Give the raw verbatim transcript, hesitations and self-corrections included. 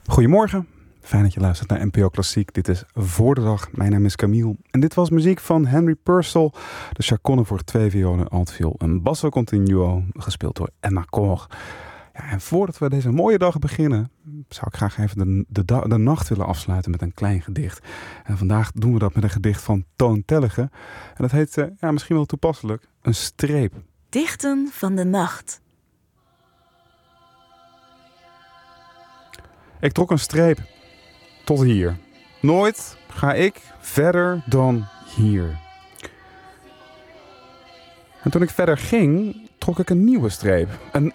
Goedemorgen, fijn dat je luistert naar N P O Klassiek. Dit is Voor de Dag. Mijn naam is Camille en dit was muziek van Henry Purcell. De chaconne voor twee violen, altviool, een basso continuo, gespeeld door Emma Kor. Ja, en voordat we deze mooie dag beginnen, zou ik graag even de, de, da- de nacht willen afsluiten met een klein gedicht. En vandaag doen we dat met een gedicht van Toon Tellege. En dat heet, uh, ja, misschien wel toepasselijk, een streep. Dichten van de nacht. Ik trok een streep tot hier. Nooit ga ik verder dan hier. En toen ik verder ging, trok ik een nieuwe streep. Een